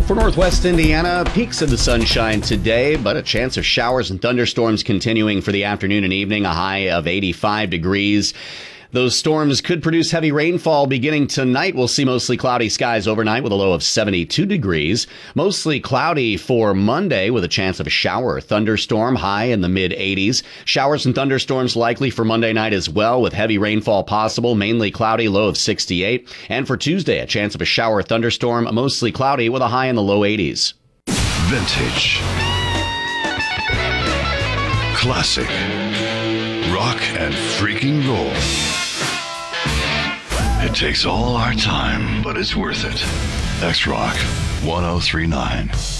For Northwest Indiana, peaks of the sunshine today, but a chance of showers and thunderstorms continuing for the afternoon and evening, a high of 85 degrees. Those storms could produce heavy rainfall beginning tonight. We'll see mostly cloudy skies overnight with a low of 72 degrees. Mostly cloudy for Monday with a chance of a shower or thunderstorm, high in the mid-80s. Showers and thunderstorms likely for Monday night as well with heavy rainfall possible, mainly cloudy, low of 68. And for Tuesday, a chance of a shower or thunderstorm, mostly cloudy with a high in the low 80s. Vintage. Classic. Rock and freaking roll. It takes all our time, but it's worth it. X-Rock 1039.